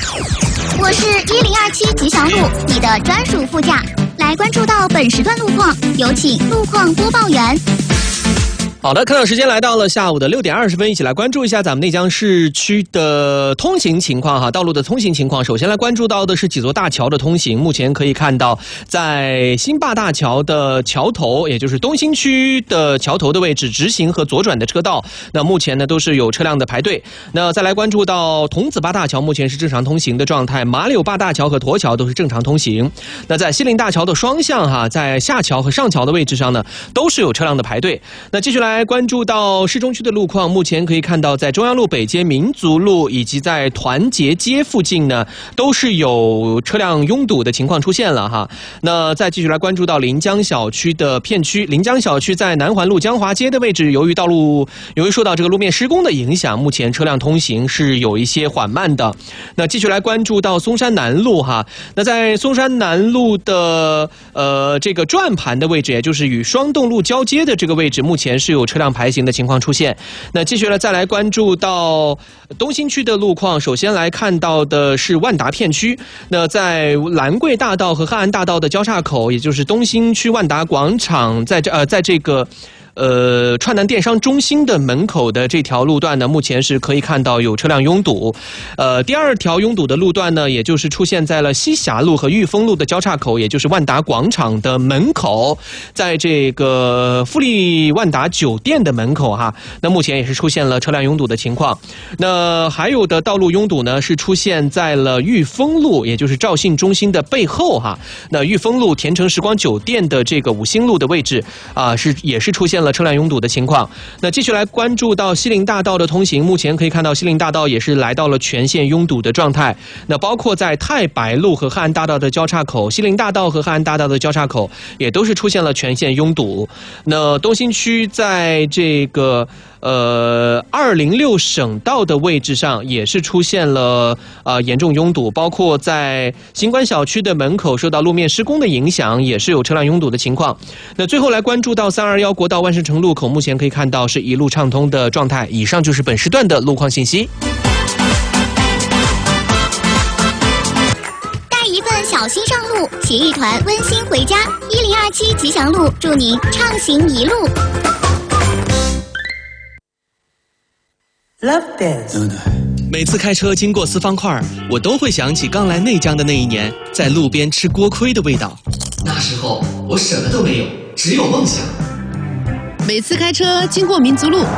我是1027吉祥路，你的专属副驾。来关注到本时段路况，有请路况播报员。 好的，看到时间来到了下午的6点20分，一起来关注一下咱们内江市区的通行情况哈，道路的通行情况。首先来关注到的是几座大桥的通行，目前可以看到，在新坝大桥的桥头，也就是东兴区的桥头的位置，直行和左转的车道，那目前呢都是有车辆的排队。那再来关注到桐梓坝大桥，目前是正常通行的状态，马柳坝大桥和沱桥都是正常通行。那在西陵大桥的双向哈，在下桥和上桥的位置上呢，都是有车辆的排队。那继续来关注到市中区的路况，目前可以看到在中央路北街、民族路以及在团结街附近呢，都是有车辆拥堵的情况出现了哈。那再继续来关注到临江小区的片区，临江小区在南环路江华街的位置，由于受到这个路面施工的影响，目前车辆通行是有一些缓慢的。那继续来关注到松山南路哈，那在松山南路的这个转盘的位置，也就是与双洞路交接的这个位置，目前是有车辆排行的情况出现。那继续再来关注到东兴区的路况，首先来看到的是万达片区。那在兰桂大道和汉安大道的交叉口，也就是东兴区万达广场，在这个川南电商中心的门口的这条路段呢，目前是可以看到有车辆拥堵。第二条拥堵的路段呢，也就是出现在了西峡路和裕丰路的交叉口，也就是万达广场的门口，在这个富丽万达酒店的门口哈，那目前也是出现了车辆拥堵的情况。那还有的道路拥堵呢，是出现在了裕丰路，也就是兆信中心的背后哈。那裕丰路田城时光酒店的这个五星路的位置也是出现了车辆拥堵的情况。那继续来关注到西陵大道的通行，目前可以看到西陵大道也是来到了全线拥堵的状态。那包括在太白路和汉安大道的交叉口，西陵大道和汉安大道的交叉口也都是出现了全线拥堵。那东兴区在这个206省道的位置上也是出现了严重拥堵，包括在新关小区的门口受到路面施工的影响，也是有车辆拥堵的情况。那最后来关注到321国道万盛城路口，目前可以看到是一路畅通的状态。以上就是本时段的路况信息。 带一份小心上路，携一团温馨回家。1027吉祥路，祝您畅行一路。 Love Dance。 每次开车经过四方块，我都会想起刚来内江的那一年，在路边吃锅盔的味道。 那时候我什么都没有，只有梦想。 每次开车经过民族路，